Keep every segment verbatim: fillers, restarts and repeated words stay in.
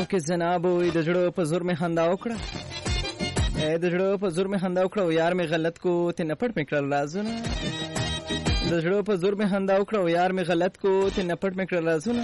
کې جناب وي د جړو په زور مې خندا وکړه اے د جړو په زور مې خندا وکړه یار مې غلط کو ته نپټ مې کړل رازونه د جړو په زور مې خندا وکړه یار مې غلط کو ته نپټ مې کړل رازونه.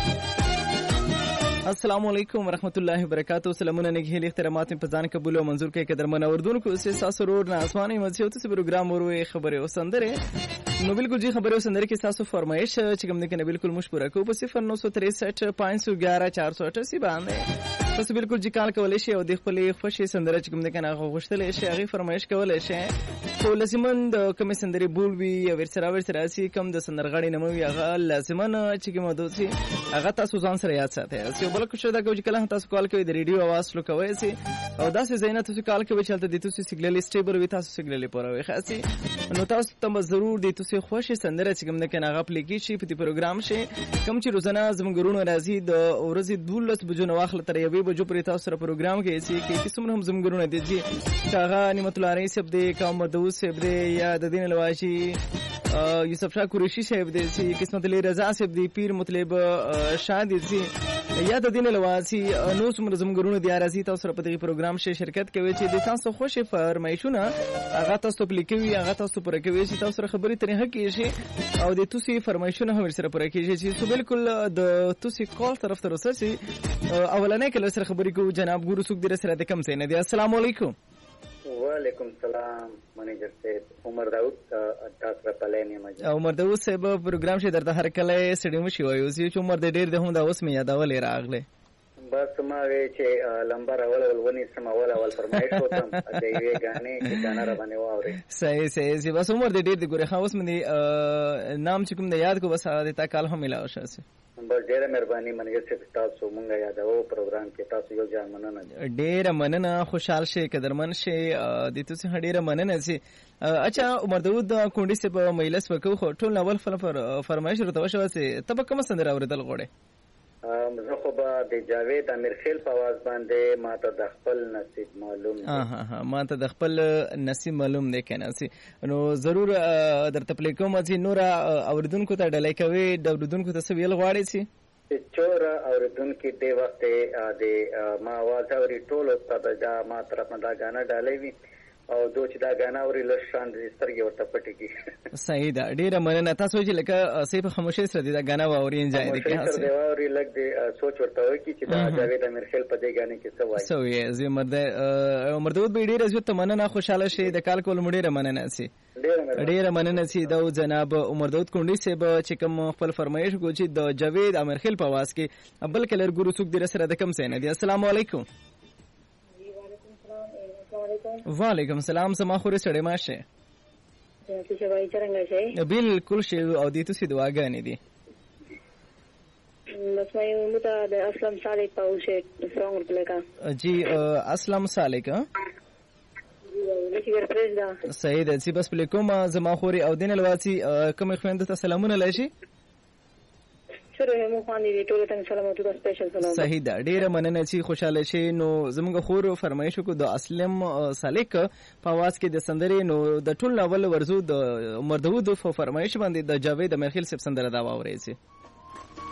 السلام علیکم ورحمۃ اللہ وبرکاتہ. سلامونه نگهیل احترامات په ځان قبول او منظور کې قدر من اوردونکو سے ساسو روډ نه اسماني مزيو ته پروګرام وروي خبره وسندره نو بالکل جی خبره وسندره کې ساسو فرمایش چې کوم نه بالکل مشپوره کو په صفر نو تین سات پانچ سو گیارہ چار سو اٹھاسی باندې تاسو بالکل جی کال کولای شئ او د خپل خوشي سندره چې کوم نه کنه غوښتل شي هغه فرمایش کولای شئ. خو لازمن د کوم سندره بول وی او ورسره ورسره سي کوم د سندرغړی نمو هغه لازمن چې کوم دوسی هغه تاسو ځان سره یاد ساتئ. بل کو شدا کوم کله تاسو کال کوي د ریډیو आवाज لو کوي سي او داسې زینه تاسو کال کوي چلته د تاسو سیګنل سټیبل وي تاسو سیګنل پوروي خاصي نو تاسو ته ضرور د تاسو خوشي سندره چې کوم نه کنه غو اپلیکیشن په پروګرام شي کوم چې روزانه زمګرونو راځي د ورځې دولس بجو نو واخل تر یوې بجو پرې تاسو سره پروګرام کوي چې کې څومره هم زمګرونو دي چې هغه نعمت الله رئیس صاحب د کوم مدوس صاحب دی یا د دین الواشي یوسف شاه قریشی صاحب دی چې قسمت الله رضا صاحب دی پیر مطلب شاه دی چې یا د دین الواشي نو څومره زمګرونو دی راځي تاسو سره په دې پروګرام شي شرکت کوي چې د تاسو خوشي فرمایشونه هغه تاسو پلیکوي هغه تاسو پر کوي چې تاسو سره خبرې ترې حق شي او د تاسو فرمایشونه هم سره پر کوي چې سو بالکل د تاسو کال طرف ته رسېږي. اولنې کله سره خبرې کو جناب ګورو سوق در سره د کم څه نه دی. السلام علیکم. وعلیکم السلام منیجر صاحب عمر داود تاسو را پلانې مجه عمر داود صاحب پروګرام شه درته هر کله سړی مشي وایو چې عمر د ډیر د هم دا اوس مې یادولې راغله بس ما وی چې لمبر اول اول ونی سم اول اول فرمایش وکم د یوې غانې چې غانا را باندې واوري صحیح صحیح بس عمر د ډیر د ګوره خاص مې نام چې کوم د یاد کو بس د تا کال هم ملاو شاسه بس ډیره مهرباني منیجر صاحب تاسو مونږه یادو پروګرام کې تاسو یو ځان مننه ډیره مننه خوشحال شي قدرمن شي د تاسو ډیره مننه سي. اچھا عمر داود کونډي سے په مجلس وکړو خو ټول اول فرمایش ورته وشو چې تب کوم سندره اوریدل غوړي زه خو به د جاوید امیر خیل په आवाज باندې ما ته د خپل نصیب معلوم ها ها ها ما ته د خپل نصیب معلوم دی کنه سي نو ضرور درته پلی کوم چې نور اوریدونکو ته ډلای کوي د اوریدونکو ته ویل غواړي چې چور اوریدونکو د وخت د ما आवाज اوري ټول ته دا ما طرف نه دا غانا ډالې وي او دوی چې دا غانا اوري لشان د سترګې ورته پټي کی صحیح دا ډیره مننه تاسو چې لکه سیف خاموشي سره دا غانا اوري انجای دي کې هڅه دا اوري لګ دې سوچ ورته وي چې دا جاوید امیر خیل په دې غانې کې څه وایي سو یې زه مرده عمر داود به ډیره عزت مننه خوشاله شي د کال کول مډیره مننه سي ډیره مننه سي دا جناب عمر داود کونډي صاحب چې کوم خپل فرمایش کو چې د جاوید امیر خیل په واس کې بل کلر ګورو څوک در سره د کم څه نه دي. السلام علیکم. وعلیکم السلام سما خوري سړی ماشه ته چې وایي څنګه شي بالکل شی او دې تاسو دعاګانې دي بس مې مته د اسلام صالح په اوسه څنګه پلیکا جی اسلام صالح کا صحیح ده چې بس پلیکوم زما خوري او دین الواسی کوم خويند ته سلامونه لایشي صحیح ده ډیره مننه چې خوشاله شي. نو زموږ خور فرمایش کو د اسلم سالک په आवाज کې د سندرې نو د ټول اول ورزو د عمر داود په فرمایش باندې د جاوید امیر خیل صاحب سندره دا واوري سي